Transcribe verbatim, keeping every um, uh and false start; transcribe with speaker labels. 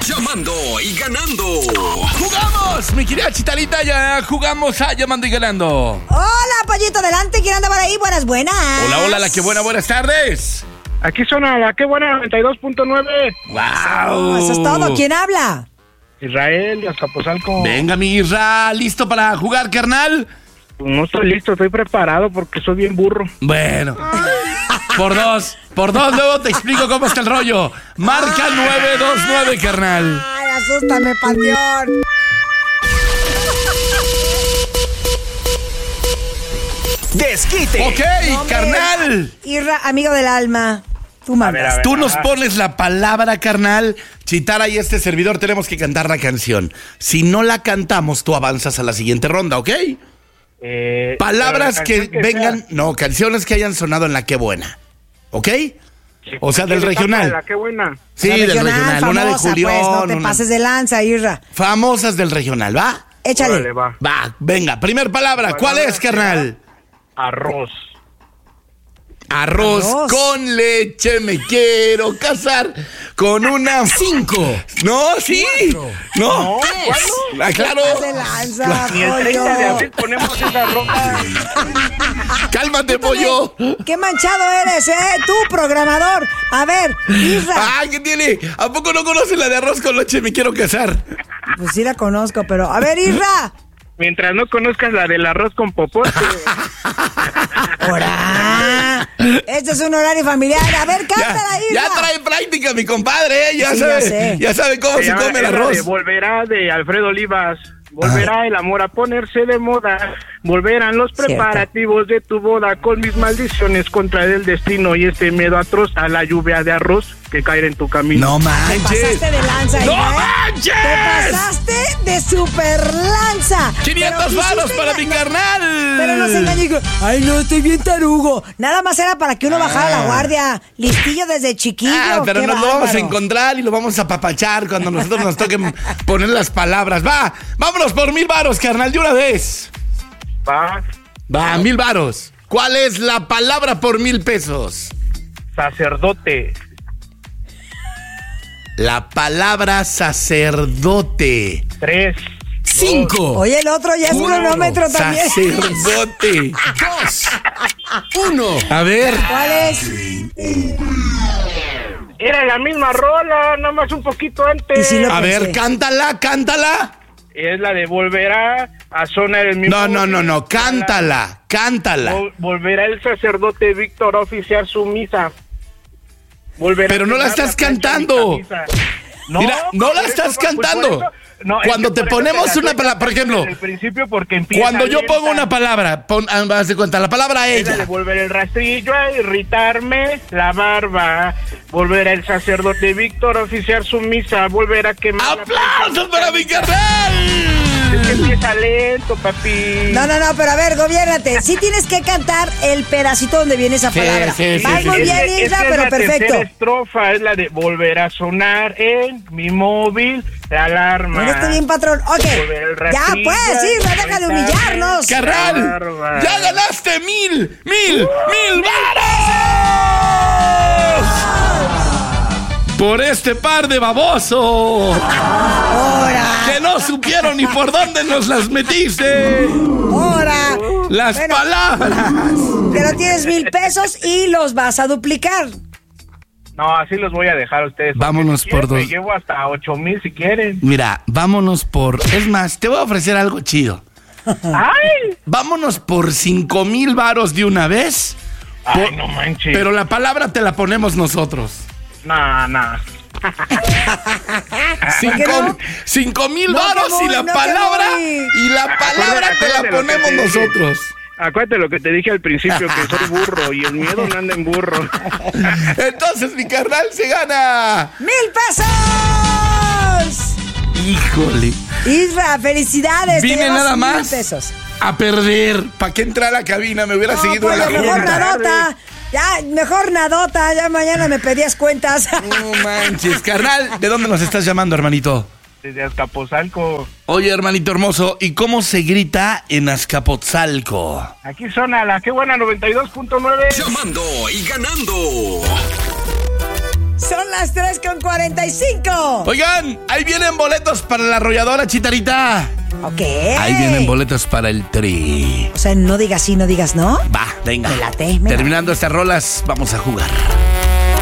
Speaker 1: Llamando y ganando.
Speaker 2: ¡Jugamos! Mi querida Chitalita, ya jugamos a Llamando y Ganando.
Speaker 3: Hola, pollito, adelante. ¿Quién anda por ahí? Buenas, buenas.
Speaker 2: Hola, hola, la que buena, buenas tardes.
Speaker 4: Aquí suena la que buena noventa y dos punto nueve.
Speaker 2: ¡Wow!
Speaker 3: Eso es todo. ¿Quién habla?
Speaker 4: Israel de Azcapotzalco.
Speaker 2: Venga, mi Isra, ¿listo para jugar, carnal?
Speaker 4: Pues no estoy listo, estoy preparado porque soy bien burro.
Speaker 2: Bueno, por dos, por dos, luego te explico cómo está el rollo. Marca nueve dos nueve, carnal.
Speaker 3: Ay, asústame, panteón.
Speaker 1: Desquite.
Speaker 2: Ok,
Speaker 3: Hombre,
Speaker 2: carnal.
Speaker 3: Irra, amigo del alma. Tú mandas.
Speaker 4: ver, a ver.
Speaker 2: Tú nos
Speaker 4: Ajá.
Speaker 2: pones la palabra, carnal. Chitara y este servidor tenemos que cantar la canción. Si no la cantamos, tú avanzas a la siguiente ronda, ¿ok?
Speaker 4: Eh,
Speaker 2: Palabras
Speaker 4: pero la
Speaker 2: que,
Speaker 4: canción
Speaker 2: vengan,
Speaker 4: sea-
Speaker 2: no, canciones que hayan sonado en la que buena, ¿ok?
Speaker 4: Sí,
Speaker 2: O sea, del
Speaker 4: ¿qué etapa
Speaker 2: regional.
Speaker 4: de La que buena.
Speaker 2: Sí,
Speaker 3: La
Speaker 2: del
Speaker 3: regional,
Speaker 2: regional, una de
Speaker 3: famosa,
Speaker 2: Julián.
Speaker 3: pues, no te
Speaker 2: una-
Speaker 3: pases de lanza, Irra.
Speaker 2: Famosas del regional, ¿va?
Speaker 3: Échale.
Speaker 4: Órale, va.
Speaker 2: Va, venga, primer palabra, ¿cuál
Speaker 4: Palabra
Speaker 2: es, carnal?
Speaker 4: Arroz.
Speaker 2: Arroz,
Speaker 3: Arroz.
Speaker 2: con leche, me quiero casar con una cinco. No, sí. No. Ah, claro.
Speaker 3: Te pases de lanza,
Speaker 4: Ni el
Speaker 3: pollo.
Speaker 4: treinta de abril ponemos esa ropa.
Speaker 2: Cálmate, pollo.
Speaker 3: Qué manchado eres, ¿eh? Tú, programador. A ver, Irra.
Speaker 2: Ah, ¿qué tiene? ¿A poco no conoces la de arroz con leche, me quiero casar?
Speaker 3: Pues sí la conozco, pero... A ver, Irra.
Speaker 4: Mientras no conozcas la del arroz con popote.
Speaker 3: ¡Hora! Este es un horario familiar. A ver,
Speaker 2: Ya,
Speaker 3: cántala, Irra.
Speaker 2: ya trae práctica mi compadre, ¿eh? Ya
Speaker 3: Sí, ya
Speaker 2: sabe,
Speaker 3: sé.
Speaker 2: ya sabe cómo se
Speaker 4: llama-
Speaker 2: come el
Speaker 4: es la de
Speaker 2: arroz.
Speaker 4: Volverá de Alfredo Olivas. Volverá el amor a ponerse de moda. Volverán los
Speaker 3: Cierto.
Speaker 4: preparativos de tu boda con mis maldiciones contra el destino y este miedo atroz a la lluvia de arroz que caerá en tu camino.
Speaker 2: No
Speaker 3: Te
Speaker 2: manches.
Speaker 3: pasaste de lanza,
Speaker 2: ¡No
Speaker 3: Irra, ¿eh?
Speaker 2: manches!
Speaker 3: Te pasaste de super lanza.
Speaker 2: quinientos
Speaker 3: Pero
Speaker 2: varos
Speaker 3: quisiste
Speaker 2: para
Speaker 3: enga-
Speaker 2: mi
Speaker 3: no,
Speaker 2: carnal.
Speaker 3: Pero no se engañe. que, Ay, no, estoy bien tarugo. Nada más era para que uno bajara la guardia. Listillo desde chiquillo.
Speaker 2: Ah, pero
Speaker 3: qué
Speaker 2: nos lo vamos a
Speaker 3: bárbaro.
Speaker 2: encontrar y lo vamos a apapachar cuando nosotros nos toquen poner las palabras. Va, vámonos por mil varos, carnal, de una vez.
Speaker 4: Va,
Speaker 2: Va, mil varos. ¿Cuál es la palabra por mil pesos?
Speaker 4: sacerdote.
Speaker 2: La palabra sacerdote.
Speaker 4: Tres.
Speaker 2: Cinco.
Speaker 3: Oye, el otro ya es
Speaker 2: Uno.
Speaker 3: cronómetro también.
Speaker 2: Sacerdote. Dos. Uno. A ver.
Speaker 3: ¿Cuál es?
Speaker 4: Era la misma rola, nada más un poquito antes.
Speaker 3: Y si lo-
Speaker 2: A ver,
Speaker 3: pensé.
Speaker 2: cántala, cántala.
Speaker 4: Es la de volverá a sonar el mismo.
Speaker 2: No, no, no, no. Cántala, cántala.
Speaker 4: Vol- Volverá el sacerdote Víctor a oficiar su misa. Volverá
Speaker 2: Pero
Speaker 4: a
Speaker 2: no la
Speaker 4: quemar
Speaker 2: estás
Speaker 4: plancha
Speaker 2: cantando.
Speaker 4: mi camisa.
Speaker 2: Mira, no
Speaker 4: por
Speaker 2: la
Speaker 4: eso,
Speaker 2: estás
Speaker 4: por- por
Speaker 2: cantando.
Speaker 4: eso- no, es
Speaker 2: Cuando
Speaker 4: que
Speaker 2: te
Speaker 4: por eso
Speaker 2: ponemos
Speaker 4: la
Speaker 2: una
Speaker 4: estoy
Speaker 2: palabra, por
Speaker 4: cantando
Speaker 2: ejemplo,
Speaker 4: desde el principio porque empieza
Speaker 2: Cuando yo
Speaker 4: lenta.
Speaker 2: pongo una palabra, pon, ah, haz de cuenta, la palabra
Speaker 4: Es la de
Speaker 2: ella.
Speaker 4: volver el rastrillo a irritarme la barba. Volverá el sacerdote Víctor a oficiar su misa. Volverá a quemar. la
Speaker 2: ¡Aplausos
Speaker 4: plancha.
Speaker 2: para mi carnal!
Speaker 4: Es que empieza lento, papi.
Speaker 3: No, no, no, pero a ver, gobiérnate. Sí tienes que cantar el pedacito donde viene esa
Speaker 2: Sí,
Speaker 3: palabra.
Speaker 2: sí, sí,
Speaker 3: Vas
Speaker 2: sí,
Speaker 3: muy
Speaker 2: sí.
Speaker 3: bien,
Speaker 4: Es- es
Speaker 3: Isra,
Speaker 4: que es
Speaker 3: pero
Speaker 4: la
Speaker 3: perfecto.
Speaker 4: tercera estrofa es la de volver a sonar en mi móvil la alarma.
Speaker 3: Bueno, estoy bien, patrón. Ok.
Speaker 4: Volver el
Speaker 3: Ya,
Speaker 4: rastrillo,
Speaker 3: pues, Isra, deja de
Speaker 4: irritarme.
Speaker 3: humillarnos.
Speaker 2: ¡Carnal!
Speaker 4: Bárbaro.
Speaker 2: ¡Ya ganaste mil! ¡Mil! ¡Mil varos! Por este par de babosos
Speaker 3: Ahora,
Speaker 2: que no supieron ni por dónde nos las metiste.
Speaker 3: ahora.
Speaker 2: Las
Speaker 3: Bueno,
Speaker 2: palabras.
Speaker 3: pero tienes mil pesos y los vas a duplicar.
Speaker 4: No, así los voy a dejar a ustedes.
Speaker 2: Vámonos
Speaker 4: Si
Speaker 2: por
Speaker 4: quieren,
Speaker 2: dos.
Speaker 4: Me llevo hasta ocho mil si quieren.
Speaker 2: Mira, vámonos por... Es más, te voy a ofrecer algo chido.
Speaker 4: ¡Ay!
Speaker 2: Vámonos por cinco mil varos de una vez.
Speaker 4: Ay,
Speaker 2: Por-
Speaker 4: no manches.
Speaker 2: Pero la palabra te la ponemos nosotros.
Speaker 4: No, no.
Speaker 2: Cinco,
Speaker 3: qué no?
Speaker 2: cinco mil
Speaker 3: No,
Speaker 2: varos
Speaker 3: que voy,
Speaker 2: y la
Speaker 3: no, que
Speaker 2: palabra
Speaker 3: voy.
Speaker 2: y la palabra te la
Speaker 4: Acuérdate lo que
Speaker 2: ponemos
Speaker 4: te dije.
Speaker 2: nosotros.
Speaker 4: Acuérdate lo que te dije al principio, que soy burro y el miedo no anda en burro.
Speaker 2: Entonces mi carnal se gana.
Speaker 3: ¡Mil pesos!
Speaker 2: Híjole.
Speaker 3: Isra, felicidades. te
Speaker 2: Vine
Speaker 3: llevas
Speaker 2: nada
Speaker 3: mil
Speaker 2: más
Speaker 3: pesos.
Speaker 2: a perder. ¿Para qué entrar a la cabina? Me hubiera
Speaker 3: No,
Speaker 2: seguido en la
Speaker 3: pollo, mejor
Speaker 2: junta.
Speaker 3: nadota. Ya, mejor nadota. Ya mañana me pedías cuentas.
Speaker 2: No manches, carnal. ¿De dónde nos estás llamando, hermanito?
Speaker 4: Desde Azcapotzalco.
Speaker 2: Oye, hermanito hermoso, ¿y cómo se grita en Azcapotzalco?
Speaker 4: Aquí suena la que buena noventa y dos punto nueve.
Speaker 1: Llamando y ganando.
Speaker 3: Son las tres con cuarenta y cinco.
Speaker 2: Oigan, ahí vienen boletos para la arrolladora, Chicharita.
Speaker 3: Ok.
Speaker 2: Ahí vienen boletos para el Tri.
Speaker 3: O sea, no digas sí, no digas no.
Speaker 2: Va, venga.
Speaker 3: Me late, me
Speaker 2: Terminando estas rolas, vamos a jugar.